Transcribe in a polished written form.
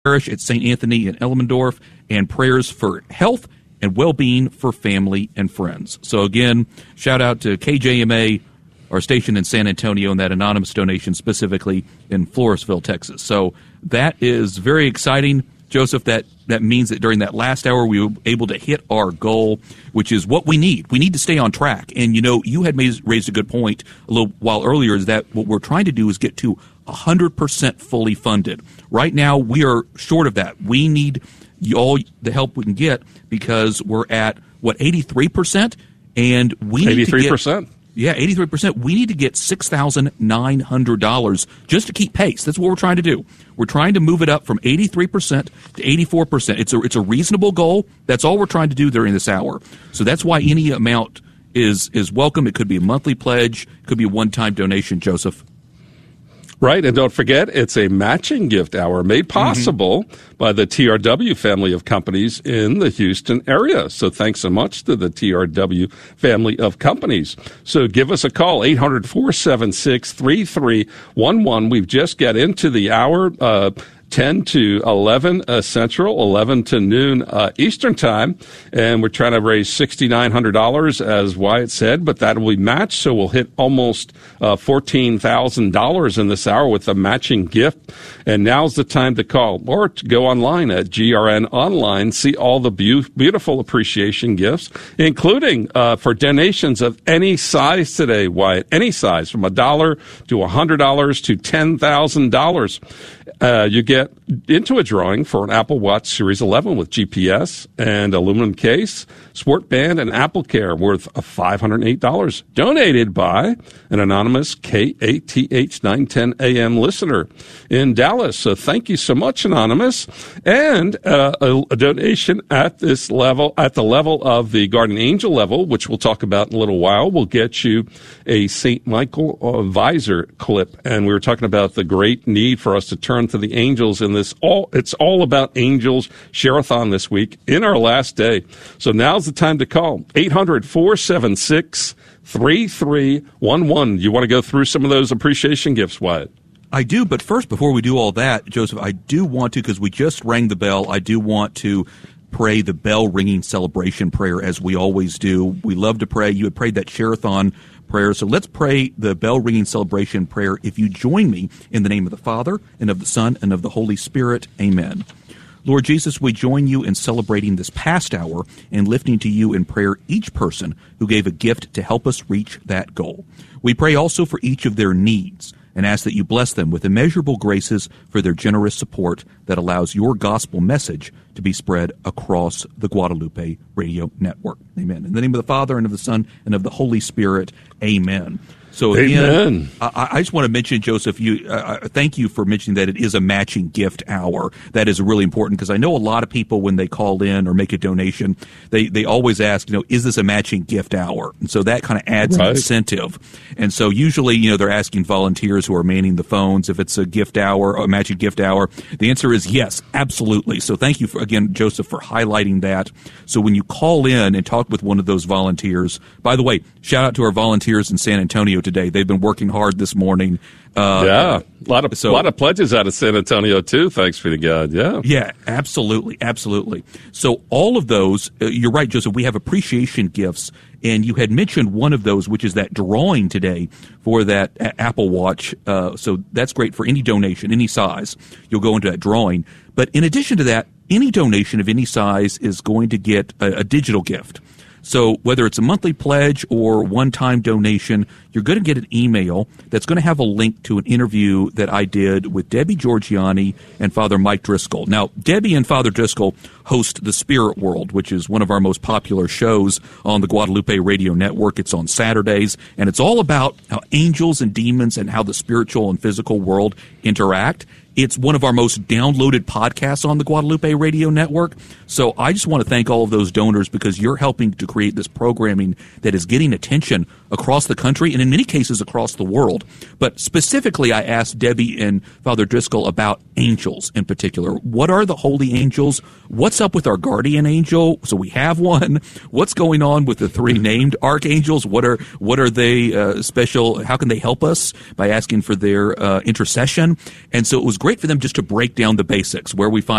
Parish at St. Anthony in Elmendorf, and prayers for health and well-being for family and friends. So again, shout out to KJMA, our station in San Antonio, and that anonymous donation specifically in Floresville, Texas. So that is very exciting, Joseph. That means that during that last hour we were able to hit our goal, which is what we need. We need to stay on track. And, you had raised a good point a little while earlier, is that what we're trying to do is get to 100% fully funded. Right now, we are short of that. We need all the help we can get because we're at, 83%? And we need 83%? Yeah, 83%. We need to get $6,900 just to keep pace. That's what we're trying to do. We're trying to move it up from 83% to 84%. It's a reasonable goal. That's all we're trying to do during this hour. So that's why any amount is welcome. It could be a monthly pledge. It could be a one-time donation, Joseph. Right, and don't forget, it's a matching gift hour made possible by the TRW family of companies in the Houston area. So thanks so much to the TRW family of companies. So give us a call, 800-476-3311. We've just got into the hour, 10 to 11 Central, 11 to noon Eastern Time, and we're trying to raise $6,900, as Wyatt said, but that will be matched, so we'll hit almost $14,000 in this hour with a matching gift. And now's the time to call or to go online at GRN Online, see all the beautiful appreciation gifts, including for donations of any size today, Wyatt, any size, from $1 to $100 to $10,000. You get into a drawing for an Apple Watch Series 11 with GPS and aluminum case, sport band, and Apple Care worth $508, donated by an anonymous KATH 910 AM listener in Dallas. So thank you so much, Anonymous. And a donation at this level, at the level of the Guardian Angel level, which we'll talk about in a little while, will get you a St. Michael visor clip. And we were talking about the great need for us to turn to the angels in this. It's all about angels share-a-thon this week in our last day. So now's the time to call 800-476-3311. You want to go through some of those appreciation gifts, Wyatt? I do, but first, before we do all that, Joseph, I do want to, because we just rang the bell, I do want to pray the bell-ringing celebration prayer as we always do. We love to pray. You had prayed that share-a-thon prayer, so let's pray the bell-ringing celebration prayer. If you join me in the name of the Father, and of the Son, and of the Holy Spirit, amen. Lord Jesus, we join you in celebrating this past hour and lifting to you in prayer each person who gave a gift to help us reach that goal. We pray also for each of their needs and ask that you bless them with immeasurable graces for their generous support that allows your gospel message to be spread across the Guadalupe Radio Network. Amen. In the name of the Father, and of the Son, and of the Holy Spirit, amen. So again, I just want to mention, Joseph, thank you for mentioning that it is a matching gift hour. That is really important, because I know a lot of people, when they call in or make a donation, they always ask, is this a matching gift hour? And so that kind of adds an incentive. And so usually, they're asking volunteers who are manning the phones if it's a gift hour, or a matching gift hour. The answer is yes, absolutely. So thank you, again, Joseph, for highlighting that. So when you call in and talk with one of those volunteers, by the way, shout out to our volunteers in San Antonio today. They've been working hard this morning. A lot of pledges out of San Antonio too. Thanks be to God. Yeah, absolutely. So all of those, you're right, Joseph. We have appreciation gifts, and you had mentioned one of those, which is that drawing today for that Apple Watch. So that's great for any donation, any size. You'll go into that drawing. But in addition to that, any donation of any size is going to get a digital gift. So whether it's a monthly pledge or one-time donation, you're going to get an email that's going to have a link to an interview that I did with Debbie Georgiani and Father Mike Driscoll. Now, Debbie and Father Driscoll host The Spirit World, which is one of our most popular shows on the Guadalupe Radio Network. It's on Saturdays, and it's all about how angels and demons and how the spiritual and physical world interact. It's one of our most downloaded podcasts on the Guadalupe Radio Network. So I just want to thank all of those donors, because you're helping to create this programming that is getting attention across the country and in many cases across the world. But specifically, I asked Debbie and Father Driscoll about angels in particular. What are the holy angels? What's up with our guardian angel? So we have one. What's going on with the three named archangels? What are they special? How can they help us? By asking for their intercession. And so it was great for them just to break down the basics, where we find